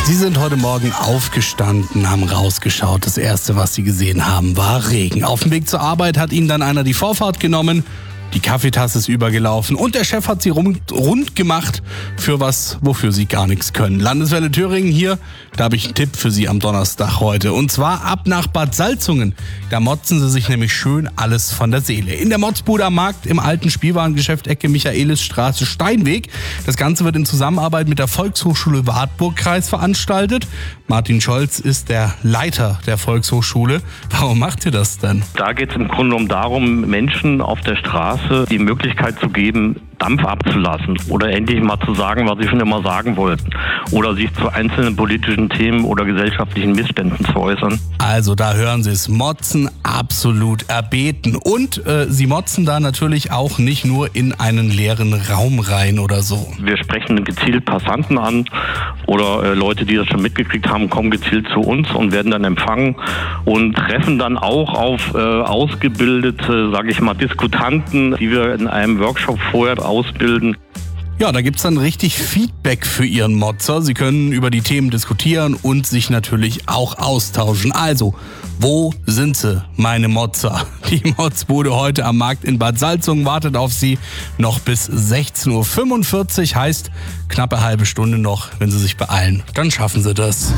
Sie sind heute Morgen aufgestanden, haben rausgeschaut. Das Erste, was Sie gesehen haben, war Regen. Auf dem Weg zur Arbeit hat Ihnen dann einer die Vorfahrt genommen. Die Kaffeetasse ist übergelaufen und der Chef hat sie rund gemacht für was, wofür sie gar nichts können. Landeswelle Thüringen hier, da habe ich einen Tipp für Sie am Donnerstag heute. Und zwar ab nach Bad Salzungen. Da motzen Sie sich nämlich schön alles von der Seele. In der Motzbude am Markt im alten Spielwarengeschäft Ecke Michaelisstraße Steinweg. Das Ganze wird in Zusammenarbeit mit der Volkshochschule Wartburg-Kreis veranstaltet. Martin Scholz ist der Leiter der Volkshochschule. Warum macht ihr das denn? Da geht es im Grunde genommen darum, Menschen auf der Straße die Möglichkeit zu geben, Dampf abzulassen oder endlich mal zu sagen, was sie schon immer sagen wollten oder sich zu einzelnen politischen Themen oder gesellschaftlichen Missständen zu äußern. Also da hören Sie es, motzen absolut erbeten und Sie motzen da natürlich auch nicht nur in einen leeren Raum rein oder so. Wir sprechen gezielt Passanten an oder Leute, die das schon mitgekriegt haben, kommen gezielt zu uns und werden dann empfangen und treffen dann auch auf ausgebildete, sage ich mal, Diskutanten, die wir in einem Workshop vorher ausbilden. Ja, da gibt's dann richtig Feedback für Ihren Motzer. Sie können über die Themen diskutieren und sich natürlich auch austauschen. Also, wo sind Sie, meine Motzer? Die Motzbude heute am Markt in Bad Salzungen wartet auf Sie noch bis 16:45 Uhr. Heißt, knappe halbe Stunde noch. Wenn Sie sich beeilen, dann schaffen Sie das.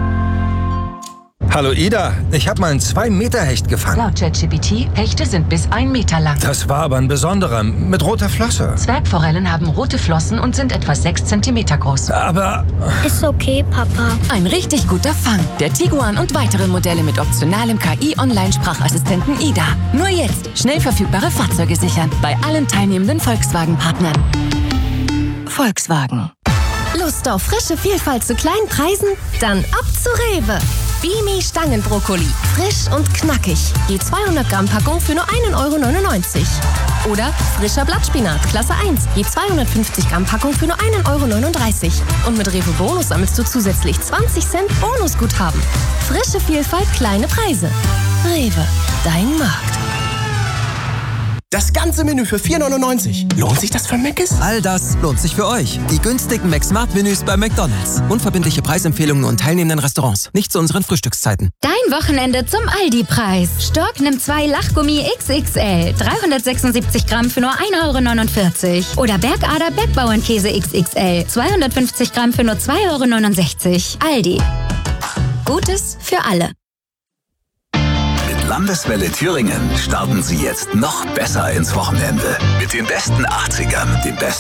Hallo Ida, ich habe mal einen 2-Meter-Hecht gefangen. Laut ChatGPT, Hechte sind bis 1 Meter lang. Das war aber ein besonderer, mit roter Flosse. Zwergforellen haben rote Flossen und sind etwa 6 Zentimeter groß. Aber... Ist okay, Papa. Ein richtig guter Fang. Der Tiguan und weitere Modelle mit optionalem KI-Online-Sprachassistenten Ida. Nur jetzt schnell verfügbare Fahrzeuge sichern. Bei allen teilnehmenden Volkswagen-Partnern. Volkswagen. Lust auf frische Vielfalt zu kleinen Preisen? Dann ab zu Rewe. Bimi Stangenbrokkoli. Frisch und knackig. Je 200 Gramm Packung für nur 1,99 €. Oder frischer Blattspinat, Klasse 1. Je 250 Gramm Packung für nur 1,39 €. Und mit Rewe Bonus sammelst du zusätzlich 20 Cent Bonusguthaben. Frische Vielfalt, kleine Preise. Rewe, dein Markt. Das ganze Menü für 4,99 €. Lohnt sich das für Mc's? All das lohnt sich für euch. Die günstigen McSmart-Menüs bei McDonald's. Unverbindliche Preisempfehlungen und teilnehmenden Restaurants. Nicht zu unseren Frühstückszeiten. Dein Wochenende zum Aldi-Preis. Stork nimmt 2 Lachgummi XXL. 376 Gramm für nur 1,49 € Oder Bergader Bergbauernkäse XXL. 250 Gramm für nur 2,69 €. Aldi. Gutes für alle. Landeswelle Thüringen starten Sie jetzt noch besser ins Wochenende. Mit den besten 80ern, den besten